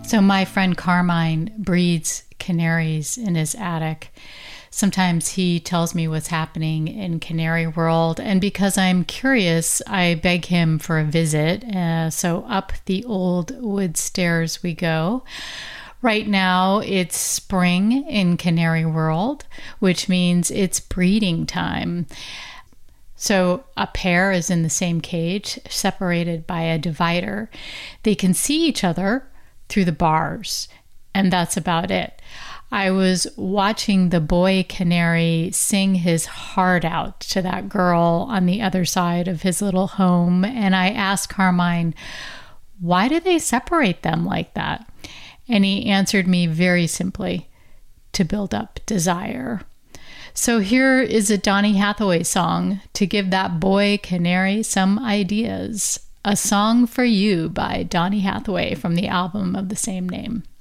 So my friend Carmine breeds canaries in his attic. Sometimes he tells me what's happening in canary world, and because I'm curious, I beg him for a visit. So up the old wood stairs we go. Right now it's spring in canary world, which means it's breeding time. So a pair is in the same cage, separated by a divider. They can see each other through the bars, and that's about it. I was watching the boy canary sing his heart out to that girl on the other side of his little home, and I asked Carmine, why do they separate them like that? And he answered me very simply, to build up desire. So here is a Donny Hathaway song to give that boy canary some ideas. A Song for You by Donny Hathaway from the album of the same name.